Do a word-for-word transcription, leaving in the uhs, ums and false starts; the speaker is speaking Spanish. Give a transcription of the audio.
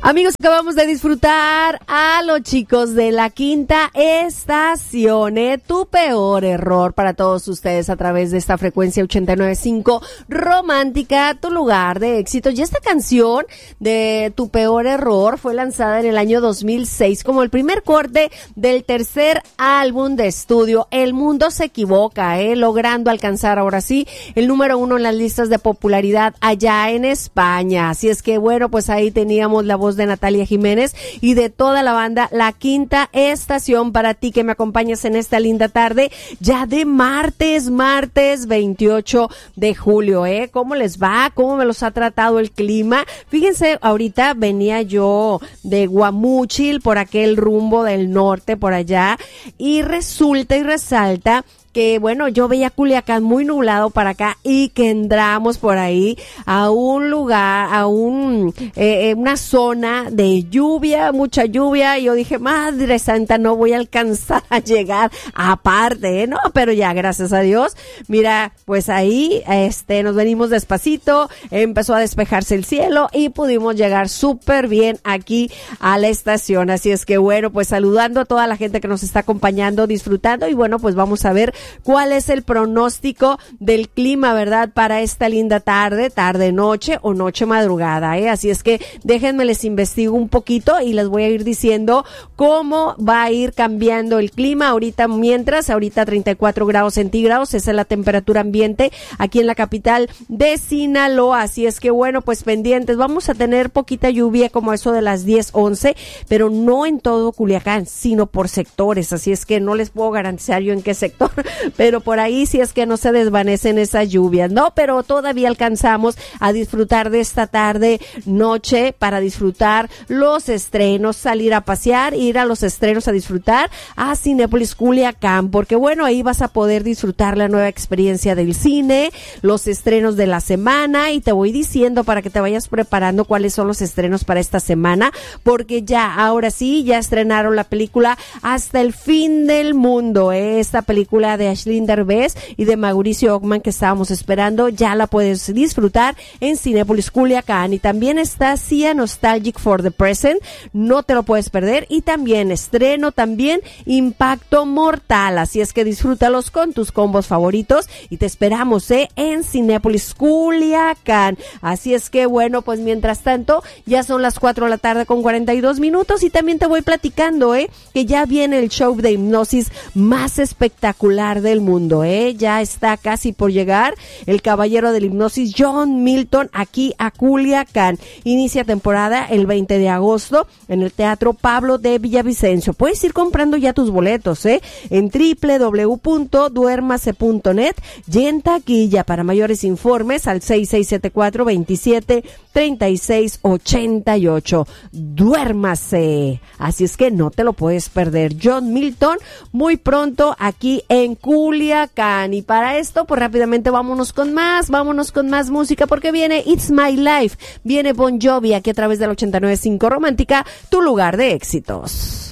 Amigos, acabamos de disfrutar a los chicos de la Quinta Estación, ¿eh? Tu peor error para todos ustedes a través de esta frecuencia ochenta y nueve punto cinco Romántica, tu lugar de éxito. Y esta canción de Tu peor error fue lanzada en el año dos mil seis como el primer corte del tercer álbum de estudio El Mundo se Equivoca, ¿eh? Logrando alcanzar ahora sí el número uno en las listas de popularidad allá en España. Así es que bueno, pues ahí teníamos la voz de Natalia Jiménez y de toda la banda La Quinta Estación para ti que me acompañas en esta linda tarde ya de martes, martes veintiocho de julio, ¿eh? ¿Cómo les va? ¿Cómo me los ha tratado el clima? Fíjense, ahorita venía yo de Guamúchil por aquel rumbo del norte por allá y resulta y resalta que bueno, yo veía Culiacán muy nublado para acá y que entramos por ahí a un lugar, a un eh, una zona de lluvia, mucha lluvia, y yo dije, madre santa, no voy a alcanzar a llegar aparte, ¿eh? No, pero ya, gracias a Dios, mira, pues ahí este nos venimos despacito, empezó a despejarse el cielo y pudimos llegar súper bien aquí a la estación, así es que bueno, pues saludando a toda la gente que nos está acompañando, disfrutando, y bueno, pues vamos a ver cuál es el pronóstico del clima, ¿verdad? Para esta linda tarde, tarde noche o noche madrugada, ¿eh? Así es que déjenme les investigo un poquito y les voy a ir diciendo cómo va a ir cambiando el clima ahorita mientras, ahorita treinta y cuatro grados centígrados, esa es la temperatura ambiente aquí en la capital de Sinaloa, así es que bueno, pues pendientes, vamos a tener poquita lluvia como eso de las diez, once, pero no en todo Culiacán, sino por sectores, así es que no les puedo garantizar yo en qué sector, pero por ahí sí es que no se desvanecen esas lluvias, ¿no? Pero todavía alcanzamos a disfrutar de esta tarde, noche, para disfrutar los estrenos, salir a pasear, ir a los estrenos a disfrutar a Cinépolis Culiacán, porque bueno, ahí vas a poder disfrutar la nueva experiencia del cine, los estrenos de la semana, y te voy diciendo para que te vayas preparando cuáles son los estrenos para esta semana, porque ya, ahora sí, ya estrenaron la película Hasta el fin del mundo, ¿eh? Esta película de Ashlyn Derbez y de Mauricio Ockman que estábamos esperando, ya la puedes disfrutar en Cinépolis Culiacán. Y también está Sia Nostalgic for the Present, no te lo puedes perder, y también estreno también Impacto Mortal, así es que disfrútalos con tus combos favoritos y te esperamos ¿eh? en Cinépolis Culiacán. Así es que bueno, pues mientras tanto ya son las cuatro de la tarde con cuarenta y dos minutos y también te voy platicando eh que ya viene el show de hipnosis más espectacular del mundo, ¿eh? Ya está casi por llegar el caballero del hipnosis John Milton aquí a Culiacán. Inicia temporada el veinte de agosto en el Teatro Pablo de Villavicencio. Puedes ir comprando ya tus boletos, ¿eh? En doble u doble u doble u punto duérmase punto net y en taquilla. Para mayores informes al seis seis siete cuatro, veintisiete, treinta y seis, ochenta y ocho. Duérmase. Así es que no te lo puedes perder. John Milton muy pronto aquí en Culiacán. Y para esto, pues rápidamente vámonos con más, vámonos con más música porque viene It's My Life, viene Bon Jovi aquí a través del ochenta y nueve punto cinco Romántica, tu lugar de éxitos.